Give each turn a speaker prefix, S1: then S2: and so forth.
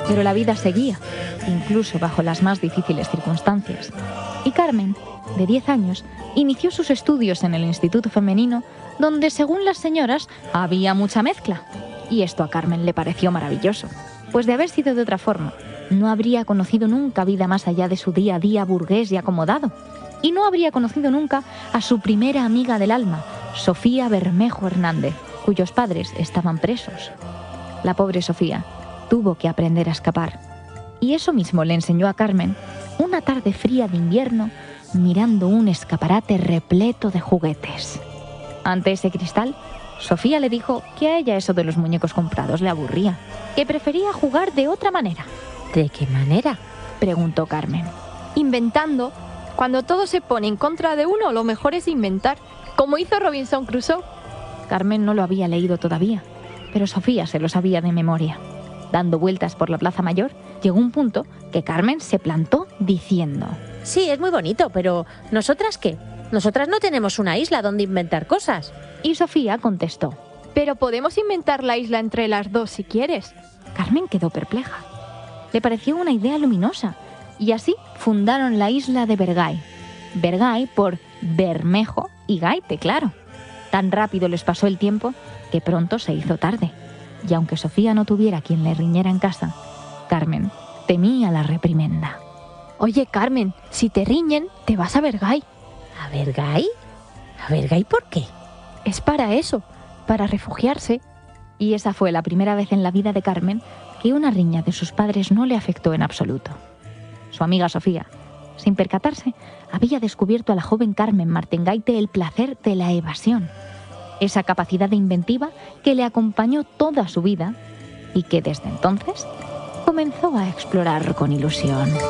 S1: Pero la vida seguía, incluso bajo las más difíciles circunstancias. Y Carmen, de 10 años, inició sus estudios en el Instituto Femenino, donde, según las señoras, había mucha mezcla. Y esto a Carmen le pareció maravilloso, pues de haber sido de otra forma, no habría conocido nunca vida más allá de su día a día burgués y acomodado. Y no habría conocido nunca a su primera amiga del alma, Sofía Bermejo Hernández, cuyos padres estaban presos. La pobre Sofía tuvo que aprender a escapar. Y eso mismo le enseñó a Carmen una tarde fría de invierno, mirando un escaparate repleto de juguetes. Ante ese cristal, Sofía le dijo que a ella eso de los muñecos comprados le aburría, que prefería jugar de otra manera.
S2: ¿De qué manera?,
S1: preguntó Carmen.
S3: Inventando. Cuando todo se pone en contra de uno, lo mejor es inventar, como hizo Robinson Crusoe.
S1: Carmen no lo había leído todavía, pero Sofía se lo sabía de memoria. Dando vueltas por la Plaza Mayor, llegó un punto que Carmen se plantó diciendo:
S2: Sí, es muy bonito, pero ¿nosotras qué? Nosotras no tenemos una isla donde inventar cosas.
S1: Y Sofía contestó:
S3: Pero podemos inventar la isla entre las dos si quieres.
S1: Carmen quedó perpleja. Le pareció una idea luminosa, y así fundaron la isla de Bergay. Bergay por Bermejo y Gaite, claro. Tan rápido les pasó el tiempo que pronto se hizo tarde. Y aunque Sofía no tuviera quien le riñera en casa, Carmen temía la reprimenda.
S3: Oye, Carmen, si te riñen, te vas a Bergay.
S2: ¿A Bergay? ¿A Bergay por qué?
S3: Es para eso, para refugiarse.
S1: Y esa fue la primera vez en la vida de Carmen que una riña de sus padres no le afectó en absoluto. Su amiga Sofía, sin percatarse, había descubierto a la joven Carmen Martengaite el placer de la evasión, esa capacidad inventiva que le acompañó toda su vida y que desde entonces comenzó a explorar con ilusión.